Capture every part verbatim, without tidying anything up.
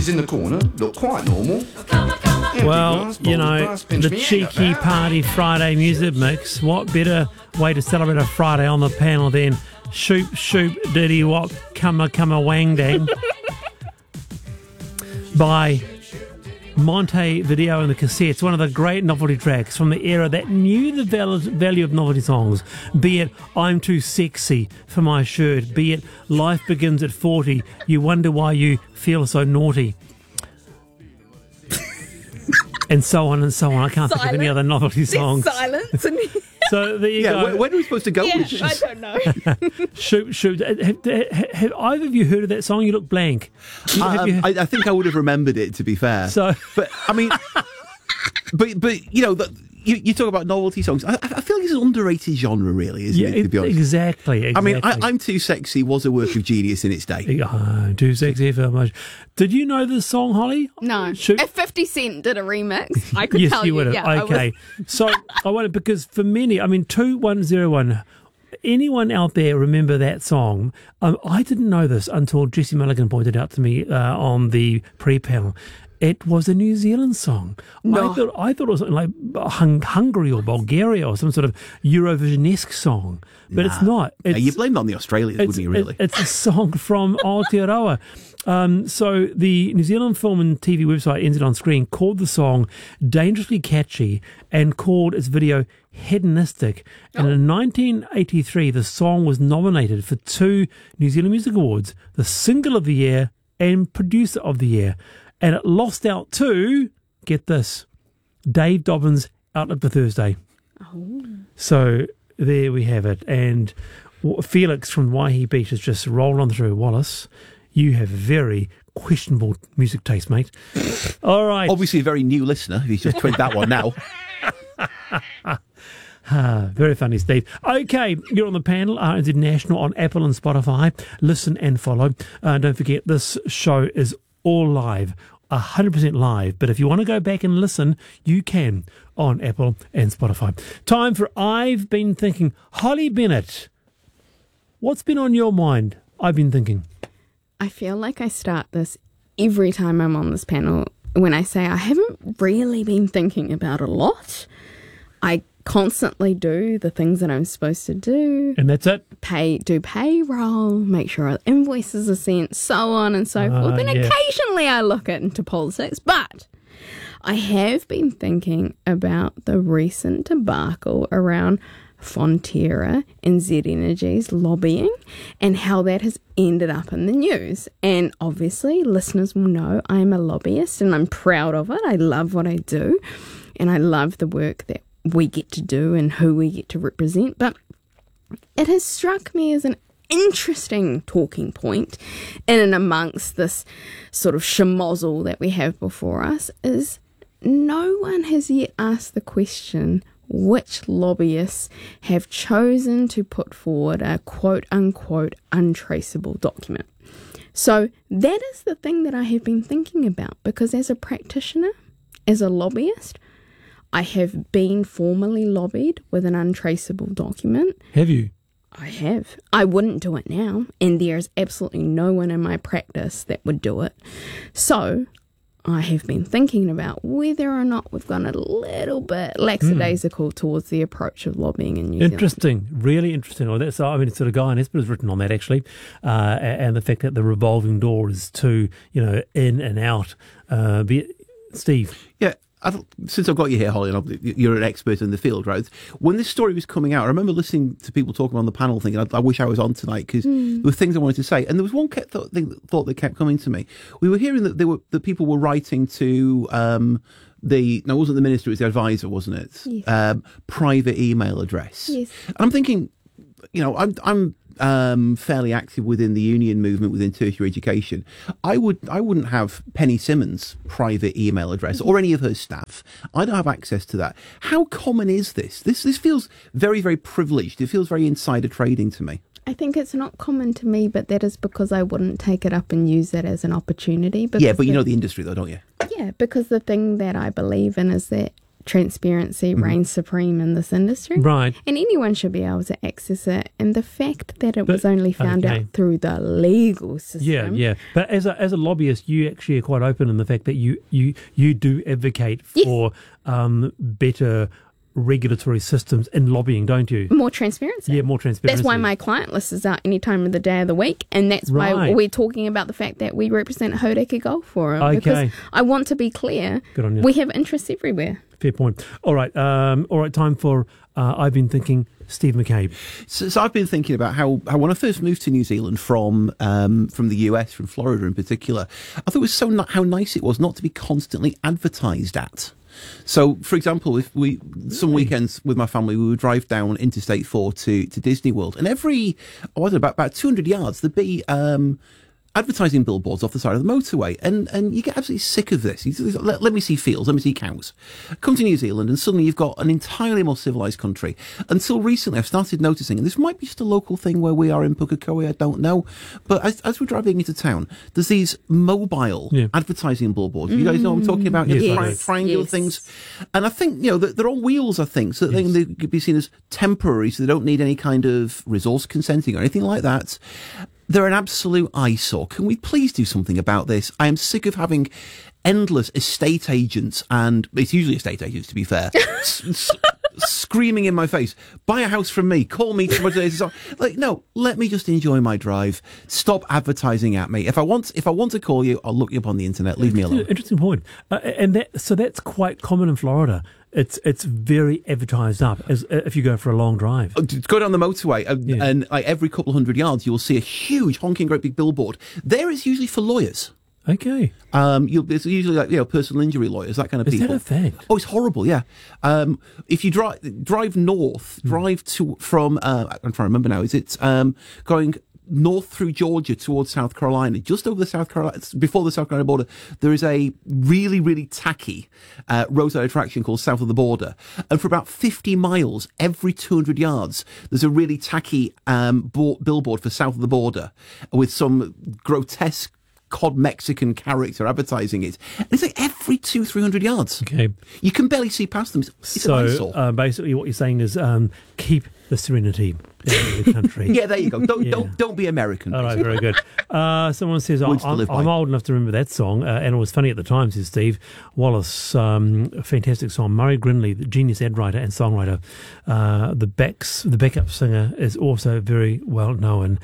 ladies in the corner look quite normal. Well, you know, the cheeky party Friday music mix. What better way to celebrate a Friday on the panel than Shoop Shoop Diddy Wop Cumma Cumma Wang Dang by Montevideo and the Cassettes, one of the great novelty tracks from the era that knew the val- value of novelty songs, be it I'm Too Sexy for My Shirt, be it Life Begins at forty, You Wonder Why You Feel So Naughty, and so on and so on. I can't Silence. think of any other novelty songs. There's silence. And So there you Yeah, go. when, when are we supposed to go yeah, with this? I don't know. Shoot, shoot. Have, have, have either of you heard of that song? You look blank. Have Um, you- I, I think I would have remembered it, to be fair. So- but I mean, but but you know, the, you, you talk about novelty songs. I, I feel like it's an underrated genre, really, isn't yeah, it? To be honest, exactly, exactly. I mean, I, I'm Too Sexy was a work of genius in its day. I'm too sexy for much. Did you know this song, Holly? No. Shoot. If fifty Cent did a remix, I could Yes, tell you you. would have. Yeah, I was- okay. So I wonder, because for many, I mean, two one zero one, anyone out there remember that song? Um, I didn't know this until Jesse Mulligan pointed out to me uh, on the pre-panel. It was a New Zealand song. No. I thought I thought it was like Hung- Hungary or Bulgaria or some sort of Eurovision-esque song, but it's not. Now, It's, you blamed it on the Australians, it's, wouldn't you? Really? it- it's a song from Aotearoa. Um, so the New Zealand film and T V website N Z On Screen called the song dangerously catchy and called its video hedonistic. And in nineteen eighty-three, the song was nominated for two New Zealand Music Awards, the Single of the Year and Producer of the Year. And it lost out to, get this, Dave Dobbins' Outlook for Thursday. Oh. So there we have it. And w- Felix from Waihi Beach has just rolled on through. Wallace, you have very questionable music taste, mate. All right. Obviously, a very new listener. If he's just twigged that one now. Ah, very funny, Steve. Okay, you're on the panel, R N Z National on Apple and Spotify. Listen and follow. Uh, don't forget, this show is all live, one hundred percent live. But if you want to go back and listen, you can on Apple and Spotify. Time for I've Been Thinking. Holly Bennett, what's been on your mind? I've been thinking. I feel like I start this every time I'm on this panel when I say I haven't really been thinking about a lot. I constantly do the things that I'm supposed to do. And that's it. Pay, do payroll, make sure our invoices are sent, so on and so Ah, forth. And yeah. occasionally I look into politics, but I have been thinking about the recent debacle around Fonterra and Z Energy's lobbying and how that has ended up in the news. And obviously listeners will know I'm a lobbyist and I'm proud of it. I love what I do and I love the work that we get to do and who we get to represent. But it has struck me as an interesting talking point in and amongst this sort of schmozzle that we have before us is no one has yet asked the question which lobbyists have chosen to put forward a quote-unquote untraceable document. So that is the thing that I have been thinking about, because as a practitioner, as a lobbyist, I have been formally lobbied with an untraceable document. Have you? I have. I wouldn't do it now, and there's absolutely no one in my practice that would do it. So I have been thinking about whether or not we've gone a little bit lackadaisical mm. towards the approach of lobbying in New Zealand. Interesting, really interesting. Well, that's, I mean, it's sort of Guy and Esper has written on that, actually, uh, and the fact that the revolving door is too, you know, in and out. Uh, be, Steve? Yeah. I thought, since I've got you here, Holly, and you're an expert in the field, right? When this story was coming out, I remember listening to people talking on the panel thinking, I, I wish I was on tonight, because mm. there were things I wanted to say. And there was one kept thought, thing, thought that kept coming to me. We were hearing that there were that people were writing to um, the, no, it wasn't the minister, it was the advisor, wasn't it? Yes. Um, private email address. Yes. And I'm thinking, you know, I'm, I'm um, fairly active within the union movement within tertiary education. I would I wouldn't have Penny Simmons' private email address or any of her staff. I don't have access to that. How common is this? This this feels very, very privileged. It feels very insider trading to me. I think it's not common to me, but that is because I wouldn't take it up and use that as an opportunity. Yeah, but you know the industry though, don't you? Yeah, because the thing that I believe in is that transparency Mm-hmm. reigns supreme in this industry. Right. And anyone should be able to access it. And the fact that it But- was only found okay. out through the legal system. Yeah, yeah. But as a as a lobbyist, you actually are quite open in the fact that you you, you do advocate Yes. for um, better regulatory systems in lobbying, don't you? More transparency. Yeah, more transparency. That's why my client list is out any time of the day of the week, and that's why Right. we're talking about the fact that we represent Hauraki Golf Forum. Okay. Because I want to be clear, Good on you. we have interests everywhere. Fair point. All right, um, all right. Time for uh, I've been thinking. Steve McCabe. So, so I've been thinking about how, how when I first moved to New Zealand from um, from the U S, from Florida in particular, I thought it was so not, how nice it was not to be constantly advertised at. So, for example, if we some weekends with my family, we would drive down Interstate four to, to Disney World, and every oh, I don't know, about about two hundred yards there'd be um, advertising billboards off the side of the motorway, and, and you get absolutely sick of this. You just, let, let me see fields, let me see cows. Come to New Zealand, and suddenly you've got an entirely more civilised country. Until recently, I've started noticing, and this might be just a local thing where we are in Pukekohe, I don't know, but as, as we're driving into town, there's these mobile Yeah. advertising billboards. You guys know what I'm talking about? Yes, You know, I tri- do. triangular Yes. things. And I think, you know, they're, they're on wheels, I think, so that Yes. they, they could be seen as temporary, so they don't need any kind of resource consenting or anything like that. They're an absolute eyesore. Can we please do something about this? I am sick of having endless estate agents, and it's usually estate agents, to be fair, s- s- screaming in my face, buy a house from me, call me tomorrow. Like, no, let me just enjoy my drive. Stop advertising at me. If I want, if I want to call you, I'll look you up on the internet. Leave me alone. Interesting point. Uh, and that so that's quite common in Florida. It's it's very advertised up as uh, if you go for a long drive. Oh, to Go down the motorway, and, Yeah. and like every couple of hundred yards, you'll see a huge honking, great big billboard. There is usually for lawyers. Okay. Um, you'll, it's usually like you know personal injury lawyers, that kind of Is people. that a fact? Oh, it's horrible. Yeah. Um, if you drive drive north, Hmm. drive to from uh, I'm trying to remember now. Is it um, going north through Georgia towards South Carolina? Just over the South Carolina, before the South Carolina border, there is a really really tacky uh, roadside attraction called South of the Border, and for about fifty miles, every two hundred yards, there's a really tacky um, bo- billboard for South of the Border with some grotesque cod Mexican character advertising it. And it's like every two, three hundred yards. Okay. You can barely see past them. It's, it's an So eyesore. uh, basically, what you're saying is um, keep the serenity in the country. yeah, there you go. Don't Yeah. don't don't be American. All right, very good. Uh, someone says, I'm, Words to I'm, live by. I'm old enough to remember that song, uh, and it was funny at the time, says Steve Wallace. Um, a fantastic song. Murray Grinley, the genius ad writer and songwriter. Uh, the backs, the backup singer is also very well known.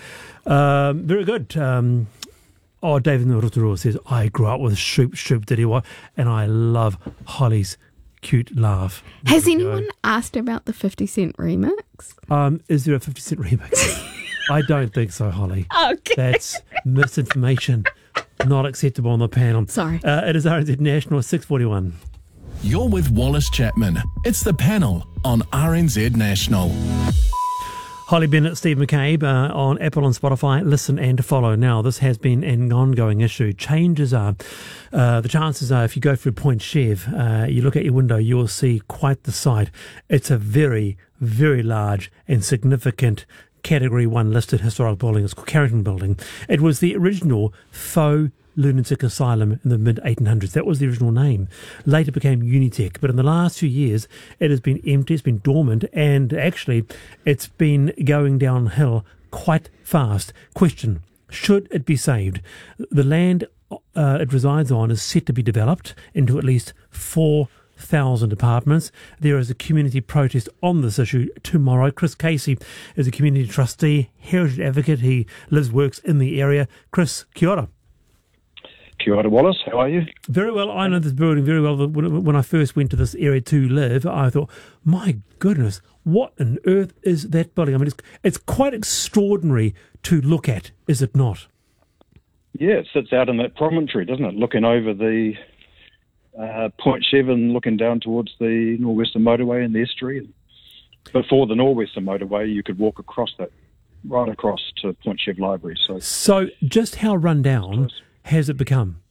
Um, very good. Um, oh, David Nuruturu says, I grew up with Shoop Shoop Diddy Wa, and I love Holly's cute laugh. There Has we go. anyone asked about the fifty Cent remix? Um, is there a fifty Cent remix? I don't think so, Holly. Okay. That's misinformation. Not acceptable on the panel. Sorry. Uh, it is R N Z National six forty-one. You're with Wallace Chapman. It's the panel on R N Z National. Holly Bennett, Steve McCabe uh, on Apple and Spotify. Listen and follow. Now, this has been an ongoing issue. Changes are, uh, the chances are if you go through Point Chev, uh, you look at your window, you will see quite the sight. It's a very, very large and significant Category one listed historic building. It's called Carrington Building. It was the original faux lunatic asylum in the mid eighteen hundreds. That was the original name. Later became Unitec, but in the last few years it has been empty, it's been dormant, and actually it's been going downhill quite fast. Question, should it be saved? The land uh, it resides on is set to be developed into at least four thousand apartments. There is a community protest on this issue tomorrow. Chris Casey is a community trustee, heritage advocate. He lives, works in the area. Chris, kia ora. Kia ora, Wallace. How are you? Very well. I know this building very well. When when I first went to this area to live, I thought, my goodness, what on earth is that building? I mean, it's, it's quite extraordinary to look at, is it not? Yeah, it sits out in that promontory, doesn't it? Looking over the uh, Point Chev and looking down towards the Norwestern Motorway and the estuary. Before the Norwestern Motorway, you could walk across that, right across to Point Chev Library. So, So just how run down has it become?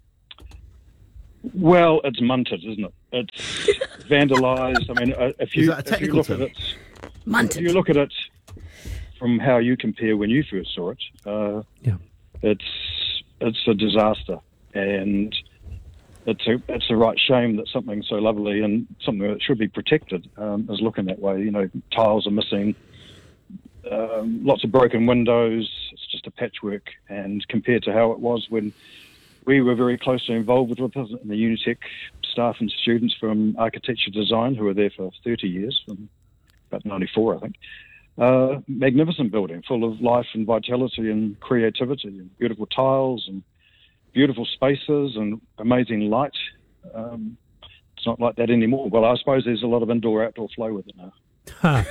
well, it's munted, isn't it? It's vandalised. I mean, uh, if you, Is that a if you technical look term? at it, if Munted. you look at it from how you compare when you first saw it, uh, Yeah. it's it's a disaster, and it's a it's a right shame that something so lovely and something that should be protected um, is looking that way. You know, tiles are missing, um, lots of broken windows. It's just a patchwork, and compared to how it was when we were very closely involved with it, and the Unitec staff and students from architecture design who were there for thirty years, from about ninety-four, I think. Uh, magnificent building, full of life and vitality and creativity, and beautiful tiles and beautiful spaces and amazing light. Um, it's not like that anymore. Well, I suppose there's a lot of indoor-outdoor flow with it now. Ha.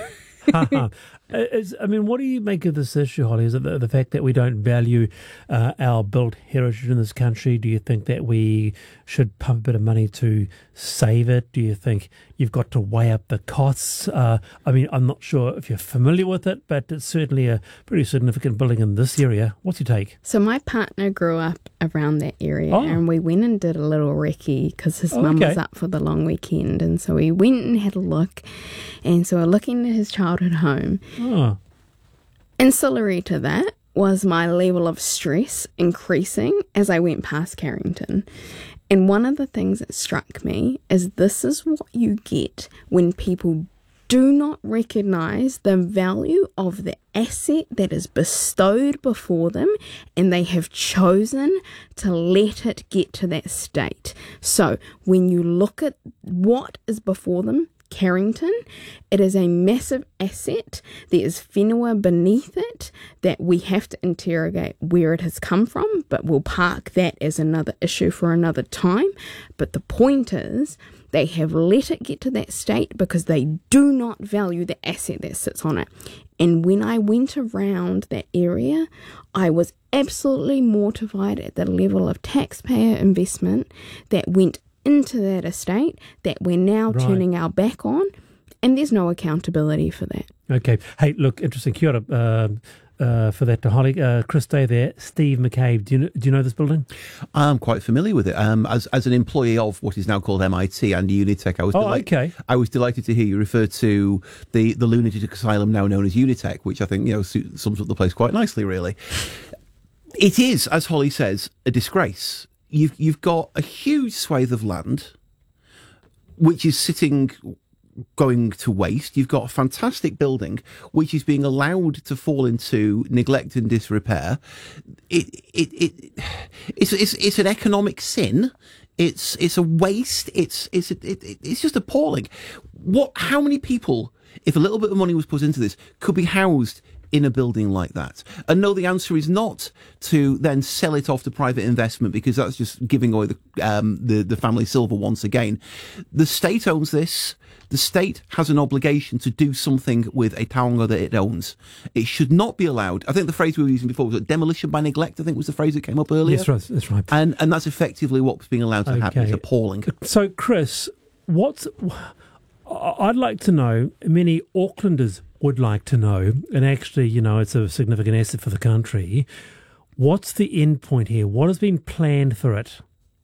Is, I mean, what do you make of this issue, Holly? Is it the, the fact that we don't value uh, our built heritage in this country? Do you think that we should pump a bit of money to save it? Do you think you've got to weigh up the costs? Uh, I mean, I'm not sure if you're familiar with it, but it's certainly a pretty significant building in this area. What's your take? So my partner grew up around that area, Oh. and we went and did a little recce because his Oh, mum okay. was up for the long weekend, and so we went and had a look, and so we're looking at his childhood home. Oh, Ancillary to that was my level of stress increasing as I went past Carrington. And one of the things that struck me is this is what you get when people do not recognise the value of the asset that is bestowed before them, and they have chosen to let it get to that state. So when you look at what is before them, Carrington, it is a massive asset. There is whenua beneath it that we have to interrogate where it has come from, but we'll park that as another issue for another time. But the point is, they have let it get to that state because they do not value the asset that sits on it. And when I went around that area, I was absolutely mortified at the level of taxpayer investment that went into that estate that we're now Right. turning our back on, and there's no accountability for that. okay. Hey, look, interesting. Kia ora, uh, uh, for that to Holly. Uh, Chris, stay there. Steve McCabe, do you know, do you know this building? I'm quite familiar with it. Um, as as an employee of what is now called M I T and Unitec, I was Oh, delight- okay. I was delighted to hear you refer to the the lunatic asylum now known as Unitec, which I think you know su- sums up the place quite nicely. Really, it is, as Holly says, a disgrace. You've you've got a huge swathe of land which is sitting, going to waste. You've got a fantastic building which is being allowed to fall into neglect and disrepair. It it, it it's, it's it's an economic sin. It's it's a waste. It's it's it, it, it's just appalling. What? How many people, if a little bit of money was put into this, could be housed in a building like that? And no, the answer is not to then sell it off to private investment, because that's just giving away the um, the, the family silver once again. The state owns this. The state has an obligation to do something with a taonga that it owns. It should not be allowed. I think the phrase we were using before was demolition by neglect, I think was the phrase that came up earlier. Yes, right, that's right. And and that's effectively what's being allowed to happen. It's Okay. appalling. So, Chris, what's I'd like to know, many Aucklanders would like to know, and actually, you know, it's a significant asset for the country. What's the end point here? What has been planned for it?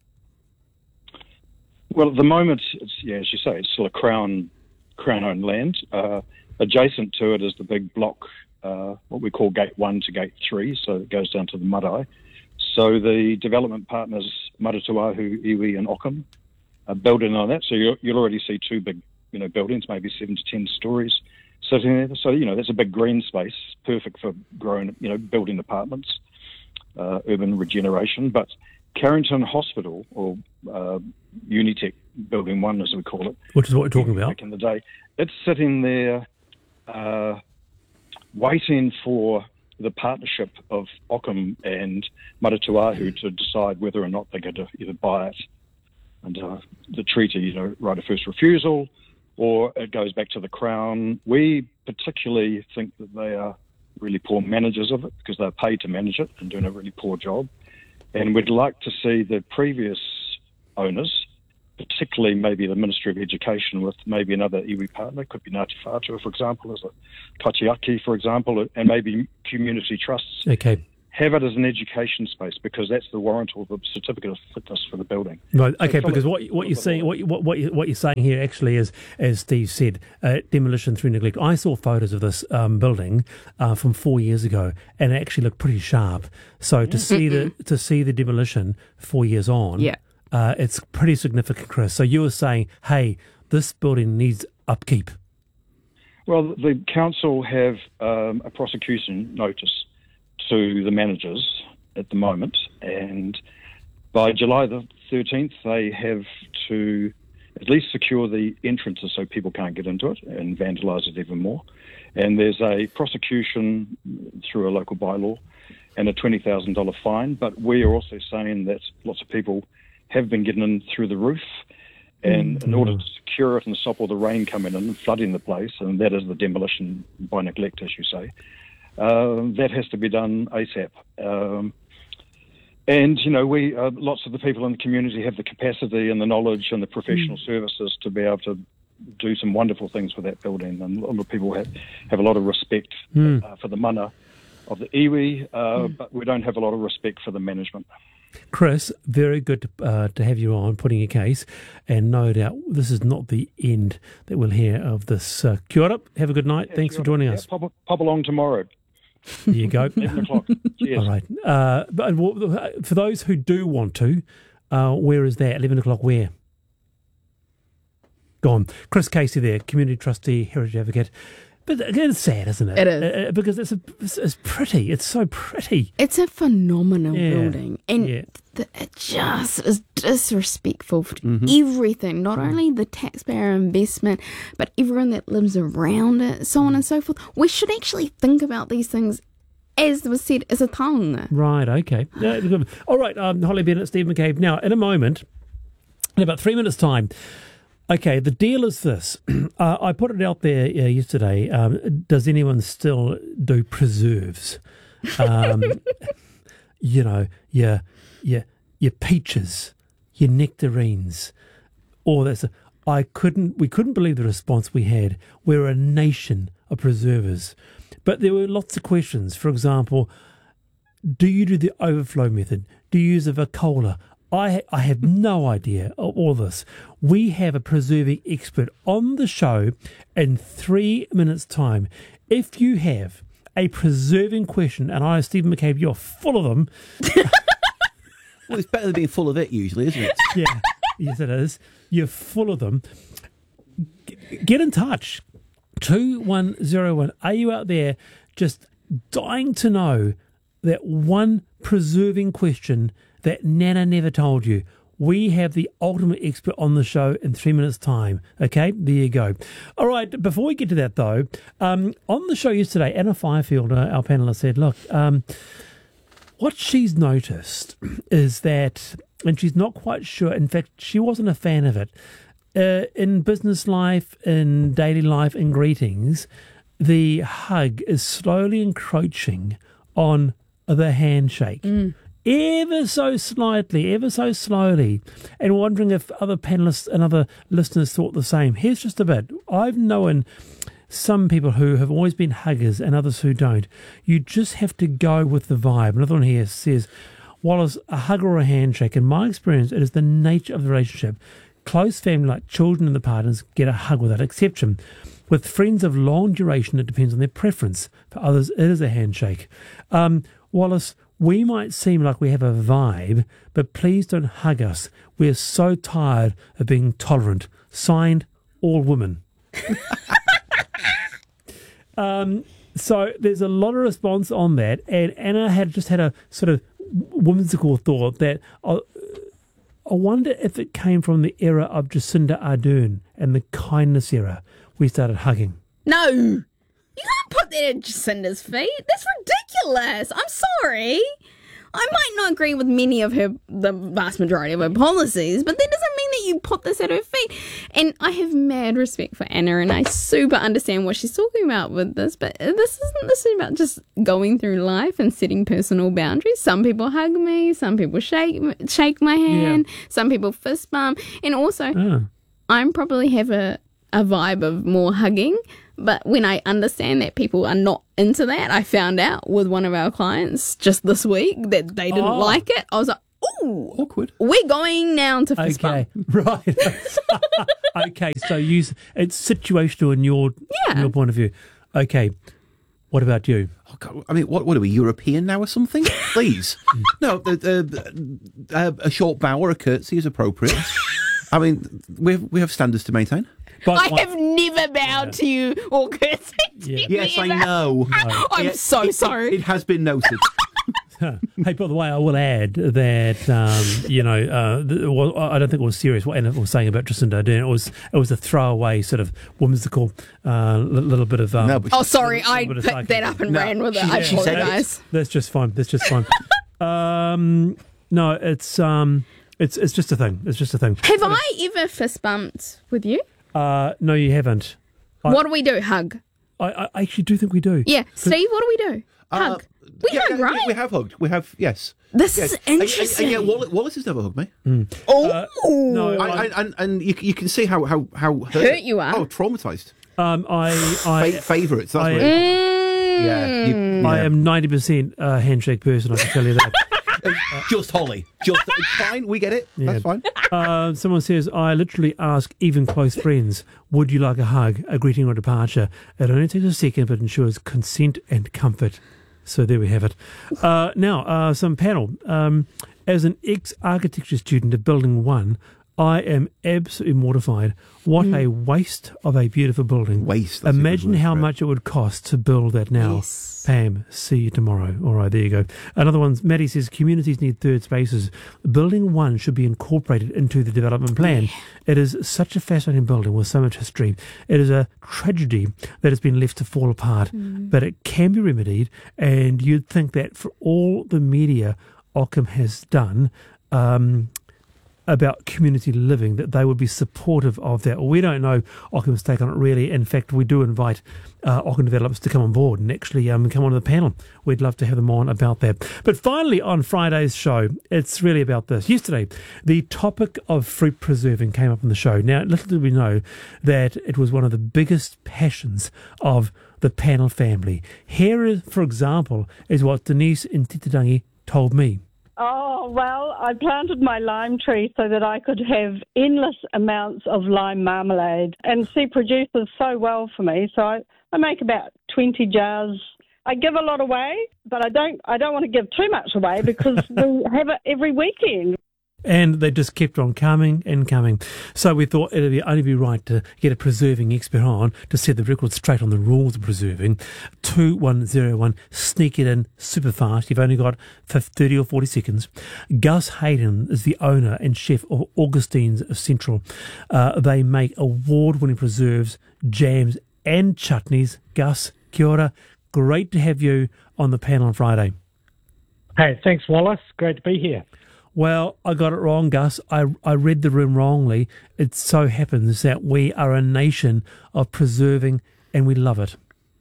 Well, at the moment, it's, yeah, as you say, it's still a Crown Crown-owned land. Uh, adjacent to it is the big block, uh, what we call Gate one to Gate three, so it goes down to the Marae. So the development partners, Maratuahu, Iwi and Ockham, are building on that. So you'll, you'll already see two big, you know, buildings, maybe seven to ten stories sitting there. So, you know, that's a big green space, perfect for growing, you know, building apartments, uh, urban regeneration. But Carrington Hospital, or uh, Unitec Building one, as we call it, Which is what we're talking about. back in the day, it's sitting there uh, waiting for the partnership of Ockham and Maratuahu to decide whether or not they're going to either buy it under the treaty, you know, right of first refusal, or it goes back to the Crown. We particularly think that they are really poor managers of it, because they're paid to manage it and doing a really poor job. And we'd like to see the previous owners, particularly maybe the Ministry of Education with maybe another iwi partner, could be Ngāti Whātua, for example, as a Kaitiaki, for example, and maybe community trusts, Okay. have it as an education space, because that's the warrant or the certificate of fitness for the building. Right. Okay. follow- Because what what you're saying, what you- what what, you, what you're saying here actually is, as Steve said, uh, demolition through neglect. I saw photos of this um, building uh, from four years ago, and it actually looked pretty sharp. So to see the to see the demolition four years on, Yeah. uh, it's pretty significant, Chris. So you were saying, hey, this building needs upkeep. Well, the council have um, a prosecution notice to the managers at the moment, and by July the thirteenth, they have to at least secure the entrances so people can't get into it and vandalise it even more. And there's a prosecution through a local bylaw and a twenty thousand dollars fine. But we are also saying that lots of people have been getting in through the roof, and in order to secure it and stop all the rain coming in and flooding the place, and that is the demolition by neglect, as you say, uh, that has to be done ASAP. Um, and, you know, we uh, lots of the people in the community have the capacity and the knowledge and the professional mm. services to be able to do some wonderful things with that building. And a lot of people have, have a lot of respect mm. uh, for the mana of the iwi, uh, mm. but we don't have a lot of respect for the management. Chris, very good uh, to have you on, putting your case, and no doubt this is not the end that we'll hear of this. Uh, kia ora, have a good night. Yeah, Thanks for joining yeah, us. Pop, pop along tomorrow. There you go. eleven o'clock. Cheers. All right. Uh, but for those who do want to, uh, where is that? eleven o'clock where? Gone. Chris Casey there, community trustee, heritage advocate. But again, it's sad, isn't it? It is. Uh, because it's, a, it's it's pretty. It's so pretty. It's a phenomenal Yeah. building. And Yeah. the, it just is disrespectful to Mm-hmm. everything. Not only the taxpayer investment, but everyone that lives around it, so on and so forth. We should actually think about these things, as was said, as a taonga. Right, okay. Yeah, good. All right, um, Holly Bennett, Steve McCabe. Now, in a moment, in about three minutes' time, okay, the deal is this. uh, I put it out there uh, yesterday. Um, does anyone still do preserves? Um, you know, your, your, your peaches, your nectarines, all that stuff. I couldn't, we couldn't believe the response we had. We're a nation of preservers. But there were lots of questions. For example, do you do the overflow method? Do you use a Vacola? I I have no idea of all this. We have a preserving expert on the show in three minutes' time. If you have a preserving question, and I know Stephen McCabe, you're full of them. Well, it's better than being full of it, usually, isn't it? Yeah, yes, it is. You're full of them. G- Get in touch. two one zero one. Are you out there just dying to know that one preserving question that Nana never told you? We have the ultimate expert on the show in three minutes' time. Okay, there you go. All right, before we get to that, though, um, on the show yesterday, Anna Firefield, uh, our panelist, said, look, um, what she's noticed is that, and she's not quite sure, in fact, she wasn't a fan of it, uh, in business life, in daily life, in greetings, the hug is slowly encroaching on the handshake. Mm. Ever so slightly, ever so slowly, and wondering if other panelists and other listeners thought the same. Here's just a bit. I've known some people who have always been huggers and others who don't. You just have to go with the vibe. Another one here says, Wallace, a hug or a handshake, in my experience, it is the nature of the relationship. Close family like children and the partners get a hug without exception. With friends of long duration, it depends on their preference. For others, it is a handshake. Um, Wallace, we might seem like we have a vibe, but please don't hug us. We're so tired of being tolerant. Signed, all women. um, so there's a lot of response on that, and Anna had just had a sort of whimsical thought that uh, I wonder if it came from the era of Jacinda Ardern and the kindness era. We started hugging. No! You can't put that at Jacinda's feet. That's ridiculous. I'm sorry. I might not agree with many of her, the vast majority of her policies, but that doesn't mean that you put this at her feet. And I have mad respect for Anna, and I super understand what she's talking about with this, but this isn't this is about just going through life and setting personal boundaries. Some people hug me, some people shake shake my hand, yeah. Some people fist bump, and also oh. I'm probably have a, a vibe of more hugging. But when I understand that people are not into that, I found out with one of our clients just this week that they didn't oh. like it. I was like, ooh, awkward. We're going now to fist okay. bump. Right. Okay, so you, it's situational in your, yeah. in your point of view. Okay. What about you? Oh, God, I mean, what, what are we, European now or something? Please. No, uh, uh, uh, a short bow or a curtsy is appropriate. I mean, we have, we have standards to maintain. But I one- have never bowed to you or curtsied to Yeah. you. Yes, I ever. know. I'm Yeah, so it- sorry. It, it has been noted. Hey, by the way, I will add that um, you know, uh, the, well, I don't think it was serious what Anna was saying about Jacinda Ardern. It was it was a throwaway sort of whimsical uh, li- little bit of. Um, No, but Oh, sorry, I bit of picked that sarcasm. up and No, ran with it. she- I she said it. apologise. That's just fine. That's just fine. um, no, it's um, it's it's just a thing. It's just a thing. Have I ever fist bumped with you? Uh, no, you haven't. I- What do we do? Hug. I, I actually do think we do. Yeah, Steve, what do we do? Hug. we yeah, hug, yeah, right? We have hugged. We have, yes. This yes. is And- and- interesting. And, yeah, Wallace, Wallace has never hugged me. oh, No, I, I, and and you, you can see how how how Hurt you are. Oh, traumatized. um, I I Fa- Favourites. That's I- what it is. Yeah, you, I yeah. am ninety percent a handshake person. I can tell you that. Just Holly. Just it's fine. We get it. Yeah. That's fine. Uh, someone says, I literally ask even close friends, would you like a hug, a greeting or departure? It only takes a second, but ensures consent and comfort. So there we have it. Uh, now, uh, some panel. Um, as an ex-architecture student of Building One, I am absolutely mortified. What a waste of a beautiful building. Waste, that's a good Imagine word how for it. much it would cost to build that now. Yes. Pam, see you tomorrow. All right, there you go. Another one, Maddie says, communities need third spaces. Building One should be incorporated into the development plan. It is such a fascinating building with so much history. It is a tragedy that has been left to fall apart, but it can be remedied, and you'd think that for all the media Ockham has done, um, about community living, that they would be supportive of that. We don't know Ockham's take on it really. In fact, we do invite uh, Ockham developers to come on board and actually um, come on the panel. We'd love to have them on about that. But finally, on Friday's show, it's really about this. Yesterday, the topic of fruit preserving came up on the show. Now, little did we know that it was one of the biggest passions of the panel family. Here, is, for example, is what Denise in Titirangi told me. Oh, well, I planted my lime tree so that I could have endless amounts of lime marmalade. And she produces so well for me, so I, I make about twenty jars. I give a lot away, but I don't I don't want to give too much away because we have it every weekend. And they just kept on coming and coming. So we thought it would be only be right to get a preserving expert on to set the record straight on the rules of preserving. two one zero one, sneak it in super fast. You've only got thirty or forty seconds. Gus Hayden is the owner and chef of Augustine's Central. Uh, they make award-winning preserves, jams and chutneys. Gus, kia ora. Great to have you on the panel on Friday. Hey, thanks, Wallace. Great to be here. Well, I got it wrong, Gus. I, I read the room wrongly. It so happens that we are a nation of preserving and we love it.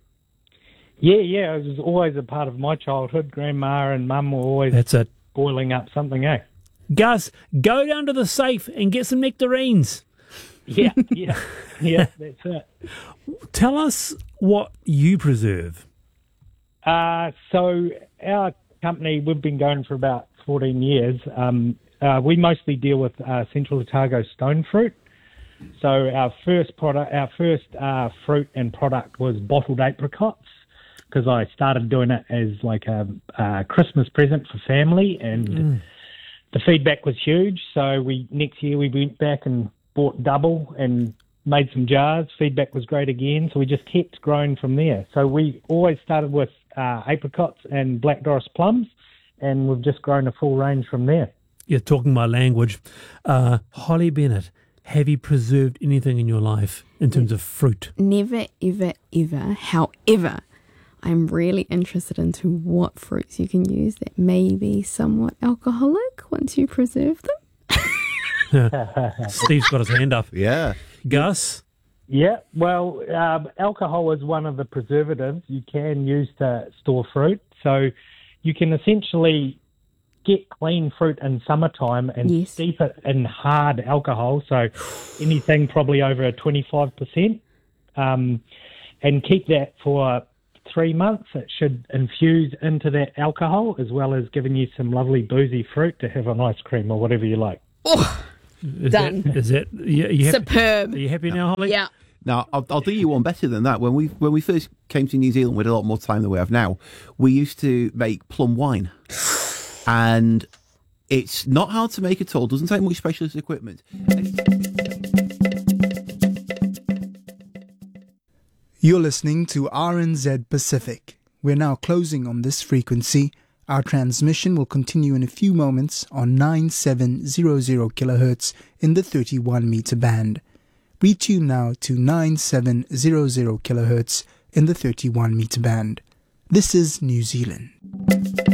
Yeah, yeah, it was always a part of my childhood. Grandma and Mum were always That's it. boiling up something, eh? Gus, go down to the safe and get some nectarines. Yeah, yeah, yeah, that's it. Tell us what you preserve. Uh, so our company, we've been going for about fourteen years. Um, uh, we mostly deal with uh, Central Otago stone fruit. So our first product, our first uh, fruit and product was bottled apricots, because I started doing it as like a, a Christmas present for family, and mm. the feedback was huge. So we next year we went back and bought double and made some jars. Feedback was great again, so we just kept growing from there. So we always started with uh, apricots and Black Doris plums, and we've just grown a full range from there. You're talking my language. Uh, Holly Bennett, have you preserved anything in your life in terms of fruit? Never, ever, ever. However, I'm really interested into what fruits you can use that may be somewhat alcoholic once you preserve them. Steve's got his hand up. Yeah. Gus? Yeah, well, um, alcohol is one of the preservatives you can use to store fruit. So you can essentially get clean fruit in summertime and Yes. steep it in hard alcohol, so anything probably over twenty-five percent, um, and keep that for three months. It should infuse into that alcohol, as well as giving you some lovely boozy fruit to have on ice cream or whatever you like. Oh, Is Done. That, is that, you, you happy, superb. are you happy now, Holly? Yeah. Now, I'll, I'll do you one better than that. When we when we first came to New Zealand, we had a lot more time than we have now. We used to make plum wine, and it's not hard to make at all. Doesn't take much specialist equipment. You're listening to R N Z Pacific. We're now closing on this frequency. Our transmission will continue in a few moments on nine seven hundred kilohertz in the thirty-one meter band. Retune now to nine seven hundred kilohertz in the thirty-one meter band. This is New Zealand.